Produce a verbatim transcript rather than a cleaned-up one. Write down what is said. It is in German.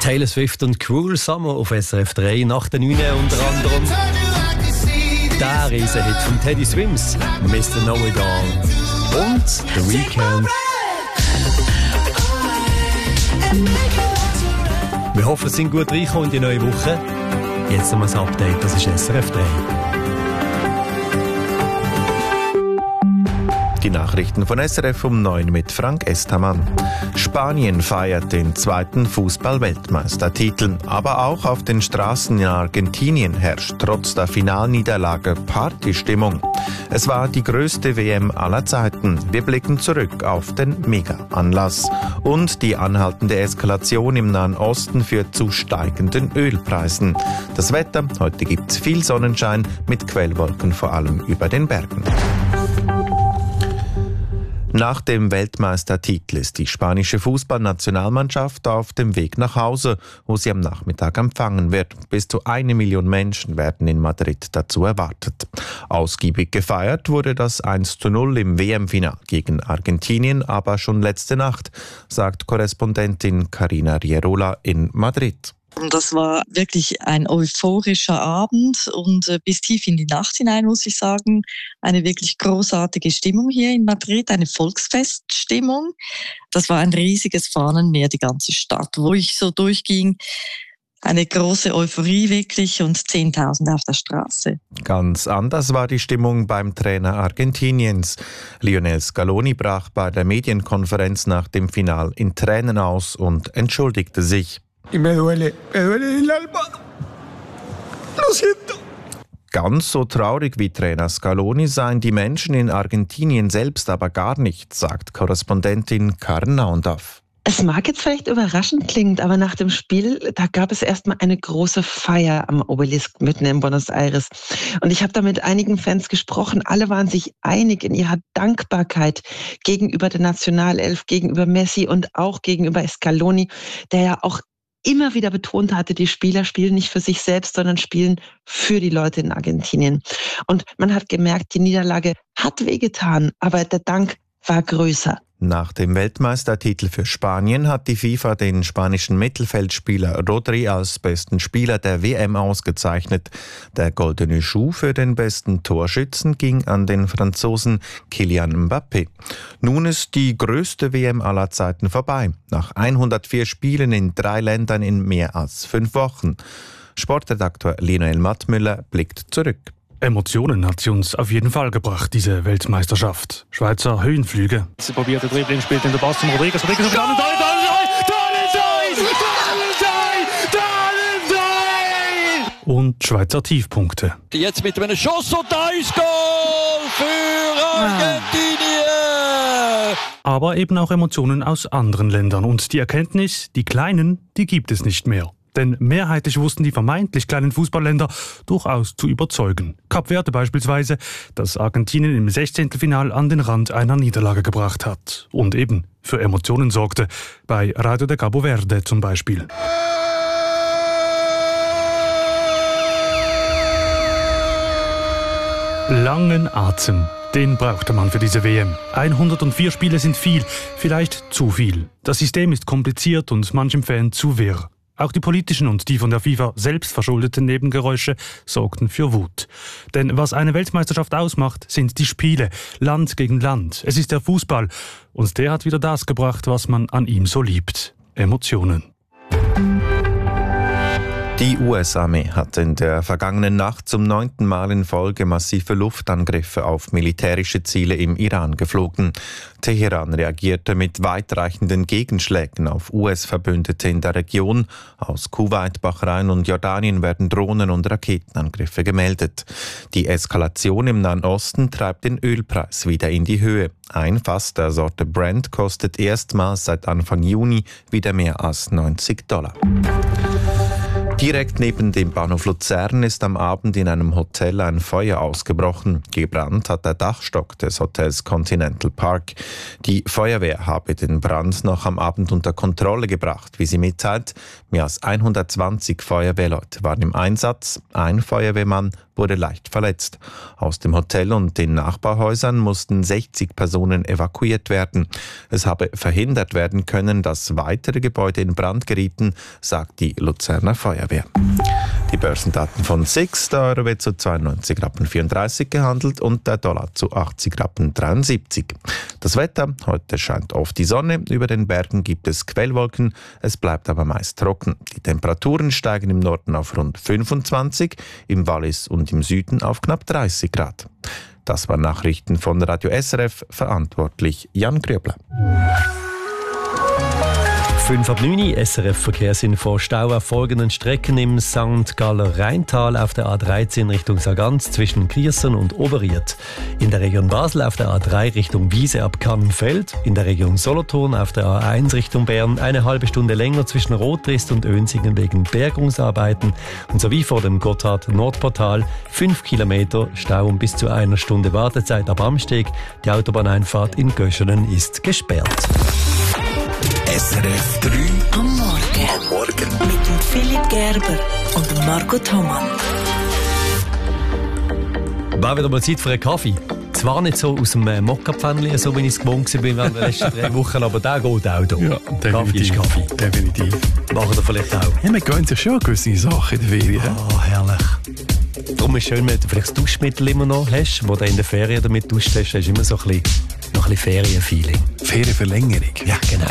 Taylor Swift und Cruel Summer auf S R F drei nach der neun unter anderem. Der Riesenhit von Teddy Swims, Mister Know It All. Und The Weeknd. Wir hoffen, Sie sind gut reingekommen in die neue Woche. Jetzt noch mal ein Update, das ist S R F drei. Die Nachrichten von S R F um neun mit Frank Estamann. Spanien feiert den zweiten Fußball-Weltmeistertitel. Aber auch auf den Straßen in Argentinien herrscht trotz der Finalniederlage Partystimmung. Es war die größte W M aller Zeiten. Wir blicken zurück auf den Mega-Anlass. Und die anhaltende Eskalation im Nahen Osten führt zu steigenden Ölpreisen. Das Wetter, heute gibt's viel Sonnenschein mit Quellwolken vor allem über den Bergen. Nach dem Weltmeistertitel ist die spanische Fußballnationalmannschaft auf dem Weg nach Hause, wo sie am Nachmittag empfangen wird. Bis zu eine Million Menschen werden in Madrid dazu erwartet. Ausgiebig gefeiert wurde das eins zu null im W M-Final gegen Argentinien, aber schon letzte Nacht, sagt Korrespondentin Carina Rierola in Madrid. Das war wirklich ein euphorischer Abend und äh, bis tief in die Nacht hinein, muss ich sagen, eine wirklich großartige Stimmung hier in Madrid, eine Volksfeststimmung. Das war ein riesiges Fahnenmeer, die ganze Stadt, wo ich so durchging. Eine große Euphorie wirklich und Zehntausende auf der Straße. Ganz anders war die Stimmung beim Trainer Argentiniens. Lionel Scaloni brach bei der Medienkonferenz nach dem Final in Tränen aus und entschuldigte sich. Me duele, me duele el alma. Lo siento. Ganz so traurig wie Trainer Scaloni seien die Menschen in Argentinien selbst aber gar nicht, sagt Korrespondentin Karen Naundorf. Es mag jetzt vielleicht überraschend klingen, aber nach dem Spiel, da gab es erstmal eine große Feier am Obelisk mitten in Buenos Aires. Und ich habe da mit einigen Fans gesprochen. Alle waren sich einig in ihrer Dankbarkeit gegenüber der Nationalelf, gegenüber Messi und auch gegenüber Scaloni, der ja auch immer wieder betont hatte, die Spieler spielen nicht für sich selbst, sondern spielen für die Leute in Argentinien. Und man hat gemerkt, die Niederlage hat wehgetan, aber der Dank war größer. Nach dem Weltmeistertitel für Spanien hat die FIFA den spanischen Mittelfeldspieler Rodri als besten Spieler der W M ausgezeichnet. Der goldene Schuh für den besten Torschützen ging an den Franzosen Kylian Mbappé. Nun ist die größte W M aller Zeiten vorbei. Nach hundertvier Spielen in drei Ländern in mehr als fünf Wochen. Sportredaktor Lionel Mattmüller blickt zurück. Emotionen hat sie uns auf jeden Fall gebracht, diese Weltmeisterschaft. Schweizer Höhenflüge. Sie probiert der Dribbling, spielt in der Pass zum Rodriguez. Rodriguez auf Daniel und Schweizer Tiefpunkte. Jetzt mit einem Schuss und da ist Goal für Argentinien! Aber eben auch Emotionen aus anderen Ländern. Und die Erkenntnis, die Kleinen, die gibt es nicht mehr. Denn mehrheitlich wussten die vermeintlich kleinen Fußballländer durchaus zu überzeugen. Kap Verde beispielsweise, das Argentinien im Sechzehntelfinal an den Rand einer Niederlage gebracht hat. Und eben für Emotionen sorgte, bei Radio de Cabo Verde zum Beispiel. Langen Atem, den brauchte man für diese W M. hundertvier Spiele sind viel, vielleicht zu viel. Das System ist kompliziert und manchem Fan zu wirr. Auch die politischen und die von der FIFA selbst verschuldeten Nebengeräusche sorgten für Wut. Denn was eine Weltmeisterschaft ausmacht, sind die Spiele, Land gegen Land. Es ist der Fußball und der hat wieder das gebracht, was man an ihm so liebt: Emotionen. Die U S-Armee hat in der vergangenen Nacht zum neunten Mal in Folge massive Luftangriffe auf militärische Ziele im Iran geflogen. Teheran reagierte mit weitreichenden Gegenschlägen auf U S-Verbündete in der Region. Aus Kuwait, Bahrain und Jordanien werden Drohnen- und Raketenangriffe gemeldet. Die Eskalation im Nahen Osten treibt den Ölpreis wieder in die Höhe. Ein Fass der Sorte Brent kostet erstmals seit Anfang Juni wieder mehr als neunzig Dollar. Direkt neben dem Bahnhof Luzern ist am Abend in einem Hotel ein Feuer ausgebrochen. Gebrannt hat der Dachstock des Hotels Continental Park. Die Feuerwehr habe den Brand noch am Abend unter Kontrolle gebracht. Wie sie mitteilt, mehr als hundertzwanzig Feuerwehrleute waren im Einsatz. Ein Feuerwehrmann wurde leicht verletzt. Aus dem Hotel und den Nachbarhäusern mussten sechzig Personen evakuiert werden. Es habe verhindert werden können, dass weitere Gebäude in Brand gerieten, sagt die Luzerner Feuerwehr. Die Börsendaten von S I X, der Euro wird zu zweiundneunzig Rappen vierunddreißig gehandelt und der Dollar zu achtzig Rappen dreiundsiebzig. Das Wetter, heute scheint oft die Sonne, über den Bergen gibt es Quellwolken, es bleibt aber meist trocken. Die Temperaturen steigen im Norden auf rund fünfundzwanzig, im Wallis und im Süden auf knapp dreißig Grad. Das waren Nachrichten von Radio S R F, verantwortlich Jan Gröbler. fünf ab neun, S R F-Verkehrsinfo. Stau auf folgenden Strecken im Sankt Galler Rheintal auf der A dreizehn Richtung Sargans zwischen Griessen und Oberried. In der Region Basel auf der A drei Richtung Wiese ab Kannenfeld. In der Region Solothurn auf der A eins Richtung Bern eine halbe Stunde länger zwischen Rotrist und Önsingen wegen Bergungsarbeiten. Und sowie vor dem Gotthard-Nordportal fünf Kilometer Stau und bis zu einer Stunde Wartezeit ab Amsteg. Die Autobahneinfahrt in Göschenen ist gesperrt. S R F drei am Morgen. Am Morgen. Mit dem Philipp Gerber und dem Marco Thomann. War wieder mal Zeit für einen Kaffee. Zwar nicht so aus dem äh, Mokka-Pfännchen, so wie ich es gewohnt war während der letzten drei Wochen, aber der geht auch hier. Ja, definitiv. Kaffee ist Kaffee. Definitiv. Machen wir vielleicht auch. Ja, wir gönnen sich schon gewisse Sachen in der Ferien. Oh, herrlich. Darum ist es schön, wenn du vielleicht das Duschmittel immer noch hast, wo du in der Ferien damit duscht hast, hast du immer so ein bisschen, noch ein bisschen Ferienfeeling. Ferienverlängerung. Ja, genau.